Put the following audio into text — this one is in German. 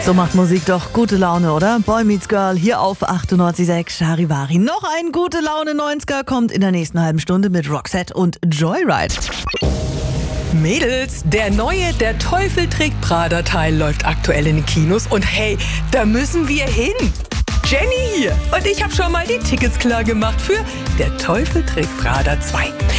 So macht Musik doch gute Laune, oder? Boy Meets Girl hier auf 98.6 Charivari. Noch ein gute Laune 90er kommt in der nächsten halben Stunde mit Roxette und Joyride. Mädels, der neue Der Teufel trägt Prada-Teil läuft aktuell in den Kinos und hey, da müssen wir hin. Jenny hier und ich habe schon mal die Tickets klar gemacht für Der Teufel trägt Prada 2.